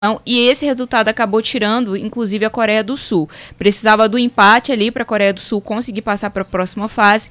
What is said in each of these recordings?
e esse resultado acabou tirando, inclusive, a Coreia do Sul. Precisava do empate ali para a Coreia do Sul conseguir passar para a próxima fase.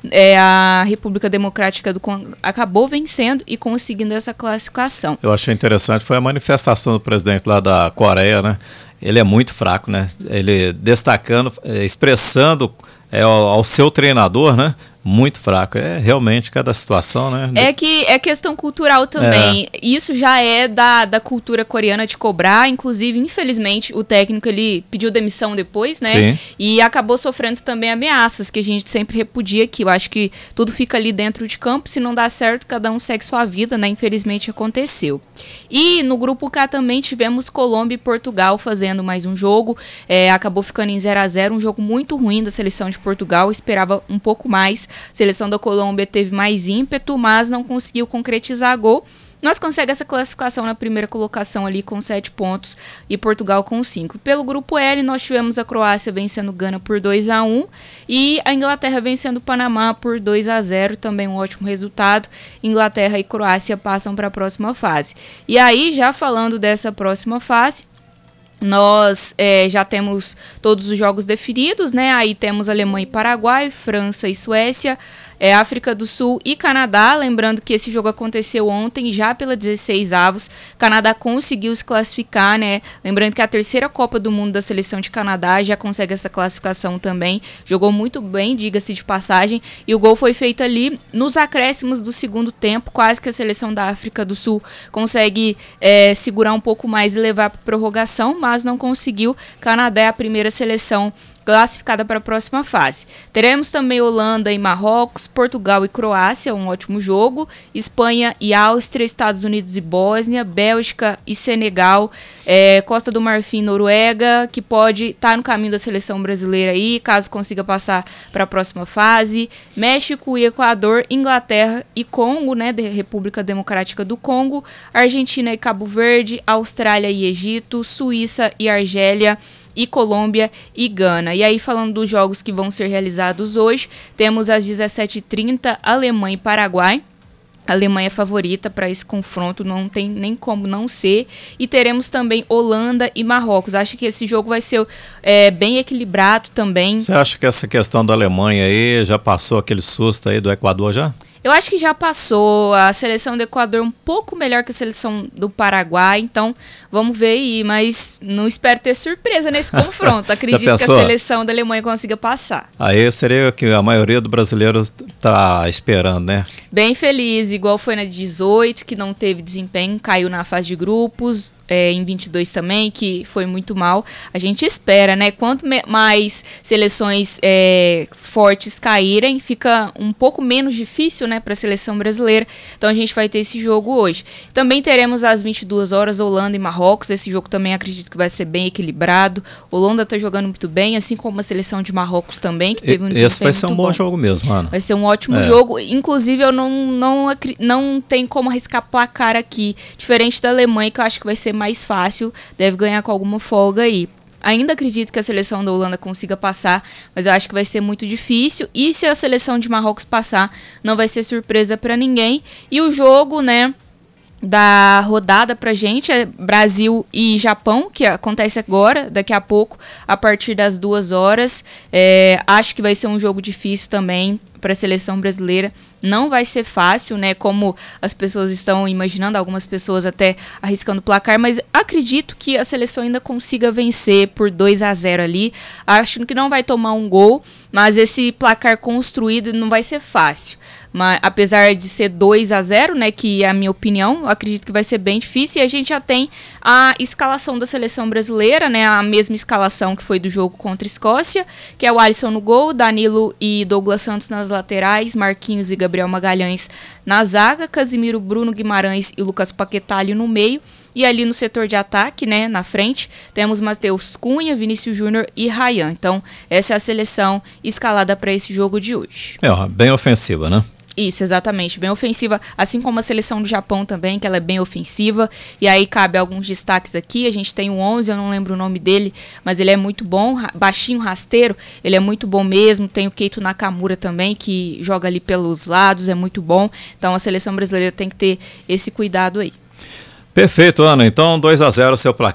A República Democrática do Congo acabou vencendo e conseguindo essa classificação. Eu achei interessante, foi a manifestação do presidente lá da Coreia, né? Ele é muito fraco, né? Ele destacando, expressando ao seu treinador, né? Muito fraco. É realmente cada situação, né? É que é questão cultural também. Isso já é da cultura coreana de cobrar. Inclusive, infelizmente, o técnico ele pediu demissão depois, né? Sim. E acabou sofrendo também ameaças, que a gente sempre repudia aqui. Eu acho que tudo fica ali dentro de campo. Se não dá certo, cada um segue sua vida, né? Infelizmente aconteceu. E no grupo K também tivemos Colômbia e Portugal fazendo mais um jogo. Acabou ficando em 0-0, um jogo muito ruim da seleção de Portugal. Esperava um pouco mais. A seleção da Colômbia teve mais ímpeto, mas não conseguiu concretizar gol. Nós conseguimos essa classificação na primeira colocação ali com 7 pontos e Portugal com 5. Pelo grupo L, nós tivemos a Croácia vencendo Gana por 2-1 e a Inglaterra vencendo o Panamá por 2-0, também um ótimo resultado. Inglaterra e Croácia passam para a próxima fase. E aí, já falando dessa próxima fase, nós já temos todos os jogos definidos, né? Aí temos Alemanha e Paraguai, França e Suécia, África do Sul e Canadá. Lembrando que esse jogo aconteceu ontem, já pela 16avos. Canadá conseguiu se classificar, né? Lembrando que a terceira Copa do Mundo da seleção de Canadá já consegue essa classificação também. Jogou muito bem, diga-se de passagem. E o gol foi feito ali nos acréscimos do segundo tempo. Quase que a seleção da África do Sul consegue segurar um pouco mais e levar para prorrogação, mas não conseguiu. Canadá é a primeira seleção classificada para a próxima fase. Teremos também Holanda e Marrocos, Portugal e Croácia, um ótimo jogo, Espanha e Áustria, Estados Unidos e Bósnia, Bélgica e Senegal, Costa do Marfim e Noruega, que pode estar no caminho da seleção brasileira aí, caso consiga passar para a próxima fase, México e Equador, Inglaterra e Congo, né, República Democrática do Congo, Argentina e Cabo Verde, Austrália e Egito, Suíça e Argélia, e Colômbia e Gana. E aí, falando dos jogos que vão ser realizados hoje, temos às 17h30 Alemanha e Paraguai. A Alemanha é favorita para esse confronto, não tem nem como não ser. E teremos também Holanda e Marrocos. Acho que esse jogo vai ser bem equilibrado também. Você acha que essa questão da Alemanha aí já passou aquele susto aí do Equador já? Eu acho que já passou. A seleção do Equador um pouco melhor que a seleção do Paraguai, então vamos ver aí, mas não espero ter surpresa nesse confronto. Acredito que a seleção da Alemanha consiga passar. Aí seria o que a maioria do brasileiro está esperando, né? Bem feliz, igual foi na 18, que não teve desempenho, caiu na fase de grupos, em 22 também, que foi muito mal. A gente espera, né? Quanto mais seleções fortes caírem, fica um pouco menos difícil, né, para a seleção brasileira. Então a gente vai ter esse jogo hoje. Também teremos às 22 horas Holanda e Marrocos. Esse jogo também acredito que vai ser bem equilibrado. Holanda está jogando muito bem, assim como a seleção de Marrocos também, que teve um desempenho Esse vai ser um bom jogo mesmo, mano. Vai ser um ótimo jogo. Inclusive, eu não tenho como arriscar placar aqui. Diferente da Alemanha, que eu acho que vai ser mais fácil. Deve ganhar com alguma folga aí. Ainda acredito que a seleção da Holanda consiga passar, mas eu acho que vai ser muito difícil. E se a seleção de Marrocos passar, não vai ser surpresa para ninguém. E o jogo, né, da rodada pra gente é Brasil e Japão, que acontece agora, daqui a pouco, a partir das 2 horas. Acho que vai ser um jogo difícil também para a seleção brasileira. Não vai ser fácil, né, como as pessoas estão imaginando, algumas pessoas até arriscando placar, mas acredito que a seleção ainda consiga vencer por 2-0 ali. Acho que não vai tomar um gol, mas esse placar construído não vai ser fácil. Mas, apesar de ser 2-0, né, que é a minha opinião, eu acredito que vai ser bem difícil. E a gente já tem a escalação da seleção brasileira, né, a mesma escalação que foi do jogo contra a Escócia, que é o Alisson no gol, Danilo e Douglas Santos nas laterais, Marquinhos e Gabriel Magalhães na zaga, Casimiro, Bruno Guimarães e Lucas Paquetá no meio. E ali no setor de ataque, né, na frente, temos Matheus Cunha, Vinícius Júnior e Ryan. Então, essa é a seleção escalada para esse jogo de hoje. Bem ofensiva, né? Isso, exatamente, bem ofensiva, assim como a seleção do Japão também, que ela é bem ofensiva, e aí cabe alguns destaques aqui. A gente tem o 11, eu não lembro o nome dele, mas ele é muito bom, baixinho, rasteiro, ele é muito bom mesmo. Tem o Keito Nakamura também, que joga ali pelos lados, é muito bom. Então a seleção brasileira tem que ter esse cuidado aí. Perfeito, Ana. Então 2-0 seu placar.